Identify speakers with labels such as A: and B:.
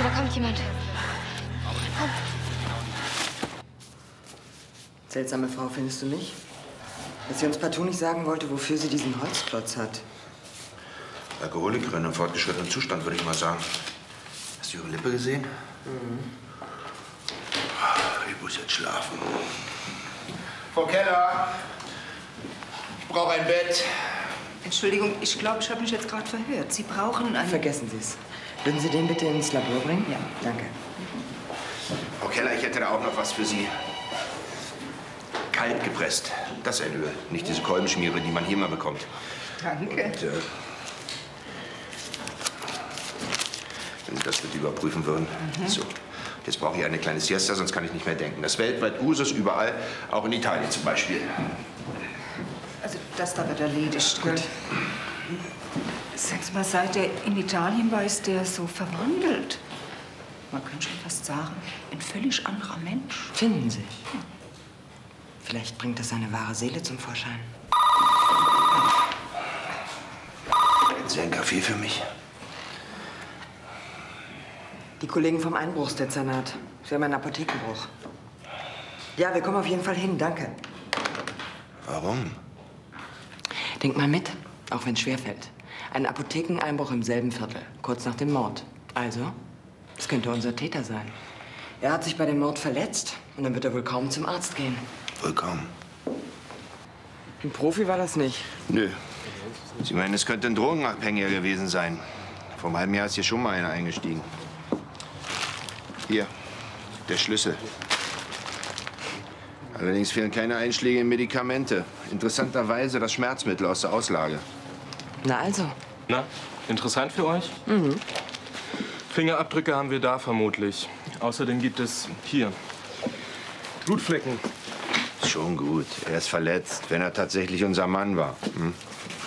A: da kommt jemand. Komm.
B: Seltsame Frau, findest du nicht? Dass sie uns partout nicht sagen wollte, wofür sie diesen Holzklotz hat.
C: Alkoholikerin im fortgeschrittenen Zustand, würde ich mal sagen. Hast du ihre Lippe gesehen?
B: Mhm.
C: Ich muss jetzt schlafen. Frau Keller, ich brauche ein Bett.
D: Entschuldigung, ich glaube, ich habe mich jetzt gerade verhört. Sie brauchen ein...
B: Vergessen Sie es. Würden Sie den bitte ins Labor bringen?
D: Ja.
B: Danke.
C: Frau Keller, ich hätte da auch noch was für Sie. Kalt gepresst. Das ist ein Öl. Nicht diese Kolbenschmiere, die man hier mal bekommt.
D: Danke.
C: Und, wenn Sie das bitte überprüfen würden. So. Jetzt brauche ich eine kleine Siesta, sonst kann ich nicht mehr denken. Das ist weltweit Usus überall, auch in Italien zum Beispiel.
D: Also, das da wird erledigt.
B: Gut.
D: Sagen Sie mal, seit er in Italien war, ist der so verwandelt. Man könnte schon fast sagen, ein völlig anderer Mensch.
B: Finden Sie? Vielleicht bringt das seine wahre Seele zum Vorschein.
C: Hätten Sie einen Kaffee für mich?
B: Die Kollegen vom Einbruchsdezernat. Sie haben einen Apothekenbruch. Ja, wir kommen auf jeden Fall hin, danke.
C: Warum?
B: Denk mal mit, auch wenn es schwerfällt. Ein Apothekeneinbruch im selben Viertel, kurz nach dem Mord. Also, es könnte unser Täter sein. Er hat sich bei dem Mord verletzt und dann wird er wohl kaum zum Arzt gehen.
C: Wohl kaum.
B: Ein Profi war das nicht.
C: Nö. Sie meinen, es könnte ein Drogenabhängiger gewesen sein. Vor einem halben Jahr ist hier schon mal einer eingestiegen. Hier, der Schlüssel. Allerdings fehlen keine Einschläge in Medikamente. Interessanterweise das Schmerzmittel aus der Auslage.
B: Na also.
E: Na, interessant für euch?
B: Mhm.
E: Fingerabdrücke haben wir da vermutlich. Außerdem gibt es hier Blutflecken.
C: Schon gut. Er ist verletzt, wenn er tatsächlich unser Mann war. Hm?